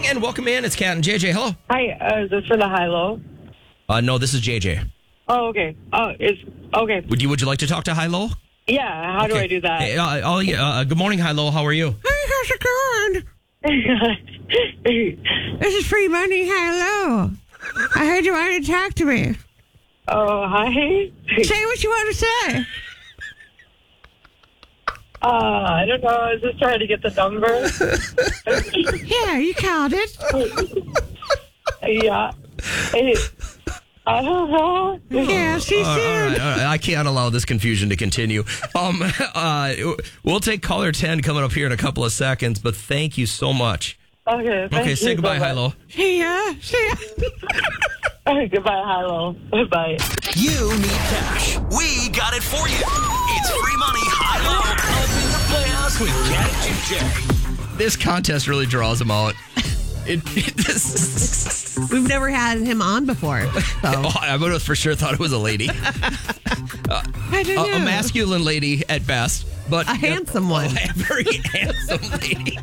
and welcome in. It's Kat and JJ. Hello. Hi, is this for the high-low? No, this is JJ. Oh, okay. Oh, it's okay. Would you like to talk to Hilo? Yeah, how do I do that? Hey, good morning, Hilo. How are you? Hey, how's it going? This is free money. Hello. I heard you wanted to talk to me. Oh, hi. Say what you want to say. I don't know. I was just trying to get the number. Yeah, you called it. Yeah. Hey, I don't know. Yeah, see All soon. right. I can't allow this confusion to continue. We'll take caller 10 coming up here in a couple of seconds, but thank you so much. Okay, Okay, say goodbye, Hilo. See ya. See ya. Goodbye, hello. Bye. You need cash. We got it for you. It's free money, high-low, up in the playhouse with Kat and JJ. This contest really draws them out. We've never had him on before. So. I would have for sure thought it was a lady. I don't know. A masculine lady at best, but A handsome one. A very handsome lady.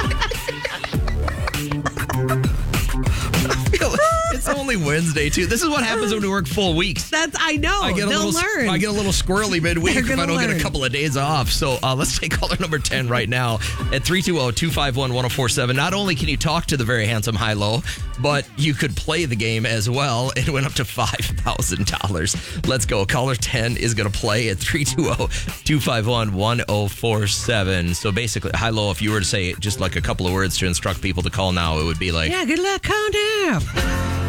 It's only Wednesday too. This is what happens when we work full weeks. I know. They'll learn. I get a little squirrely midweek if I don't get a couple of days off. So let's take caller number 10 right now at 320-251-1047. Not only can you talk to the very handsome Hilo, but you could play the game as well. It went up to $5,000. Let's go. Caller 10 is going to play at 320-251-1047. So basically, Hilo, if you were to say just like a couple of words to instruct people to call now, it would be like, Yeah, good luck. Calm down.